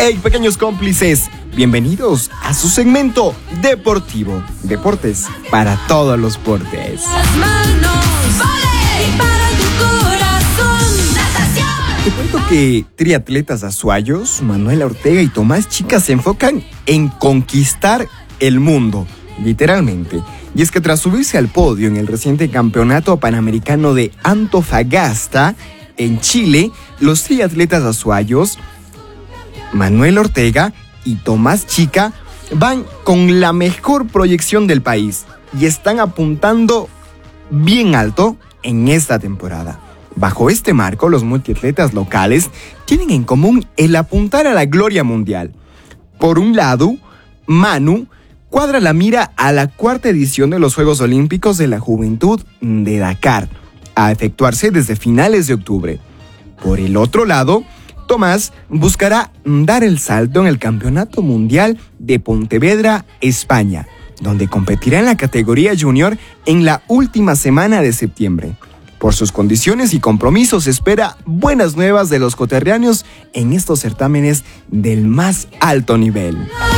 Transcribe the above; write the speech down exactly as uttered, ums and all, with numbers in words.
Hey, pequeños cómplices, bienvenidos a su segmento deportivo. Deportes para todos los portes. Las manos, vole, para tu corazón, natación. Te cuento que triatletas azuayos, Manuela Ortega y Tomás Chica se enfocan en conquistar el mundo, literalmente. Y es que tras subirse al podio en el reciente campeonato panamericano de Antofagasta, en Chile, los triatletas azuayos, Manuela Ortega y Tomás Chica, van con la mejor proyección del país y están apuntando bien alto en esta temporada. Bajo este marco, los multiatletas locales tienen en común el apuntar a la gloria mundial. Por un lado, Manu cuadra la mira a la cuarta edición de los Juegos Olímpicos de la Juventud de Dakar, a efectuarse desde finales de octubre. Por el otro lado, Tomás buscará dar el salto en el Campeonato Mundial de Pontevedra, España, donde competirá en la categoría junior en la última semana de septiembre. Por sus condiciones y compromisos, espera buenas nuevas de los coterráneos en estos certámenes del más alto nivel.